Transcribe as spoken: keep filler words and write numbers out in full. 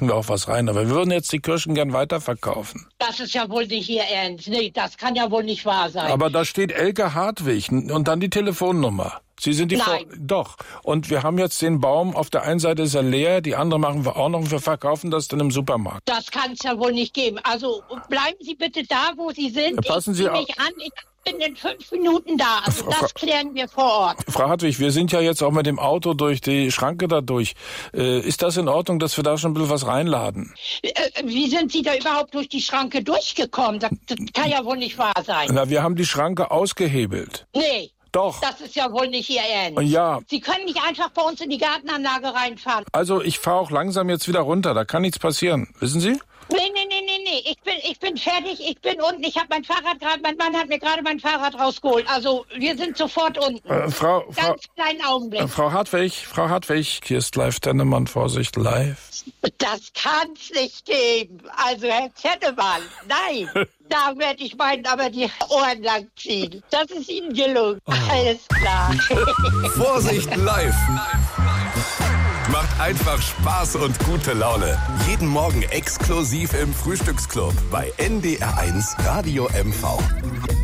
stecken wir auch was rein. Aber wir würden jetzt die Kirschen gern weiterverkaufen. Das ist ja wohl nicht Ihr Ernst. Nee, das kann ja wohl nicht wahr sein. Aber da steht Elke Hartwig und dann die Telefonnummer. Sie sind die Frau. Nein. Doch. Und wir haben jetzt den Baum, auf der einen Seite ist er leer, die andere machen wir auch noch und wir verkaufen das dann im Supermarkt. Das kann es ja wohl nicht geben. Also bleiben Sie bitte da, wo Sie sind. Passen ich Sie zieh auf. mich an. Ich bin in fünf Minuten da. Also Frau- das klären wir vor Ort. Frau Hartwig, wir sind ja jetzt auch mit dem Auto durch die Schranke da durch. Äh, ist das in Ordnung, dass wir da schon ein bisschen was reinladen? Äh, wie sind Sie da überhaupt durch die Schranke durchgekommen? Das, das kann ja wohl nicht wahr sein. Na, wir haben die Schranke ausgehebelt. Nee. Doch. Das ist ja wohl nicht Ihr Ernst. Ja. Sie können nicht einfach bei uns in die Gartenanlage reinfahren. Also ich fahre auch langsam jetzt wieder runter, da kann nichts passieren. Wissen Sie? Nee, nee, nee, nee, nee. Ich bin, ich bin fertig, ich bin unten. Ich habe mein Fahrrad gerade, mein Mann hat mir gerade mein Fahrrad rausgeholt. Also wir sind sofort unten. Äh, Frau, Frau, Ganz kleinen Augenblick. äh, Frau Hartwig, Frau Hartwig, hier ist live Dennemann, Vorsicht, live. Das kann's nicht geben. Also Herr Zettemann, nein. Da werde ich meinen aber die Ohren lang ziehen. Das ist Ihnen gelungen. Alles klar. Vorsicht live. Macht einfach Spaß und gute Laune. Jeden Morgen exklusiv im Frühstücksclub bei N D R eins Radio M V.